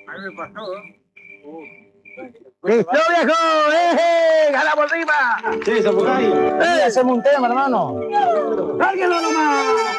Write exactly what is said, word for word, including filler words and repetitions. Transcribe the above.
¡Listo, viejo! ¡Eh! ¡Ganamos arriba! Sí, se por ahí. ¡Eh! Hacemos un tema, hermano. ¡Lárguenlo nomás!